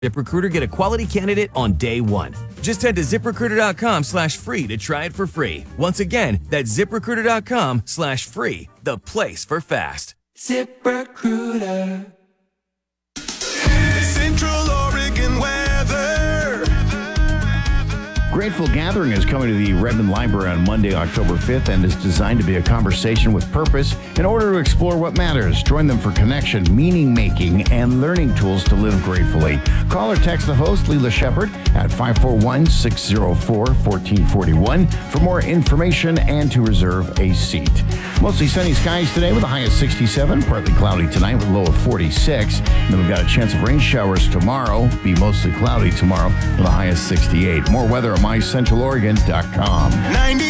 ZipRecruiter, get a quality candidate on day one. Just head to ZipRecruiter.com/free to try it for free. Once again, that's ZipRecruiter.com/free, the place for fast. ZipRecruiter. Central Oregon weather. Grateful Gathering is coming to the Redmond Library on Monday, October 5th, and is designed to be a conversation with purpose in order to explore what matters. Join them for connection, meaning-making, and learning tools to live gratefully. Call or text the host, Leela Shepard, at 541-604-1441 for more information and to reserve a seat. Mostly sunny skies today with a high of 67, partly cloudy tonight with a low of 46. And then we've got a chance of rain showers tomorrow. Be mostly cloudy tomorrow with a high of 68. More weather at mycentraloregon.com. 90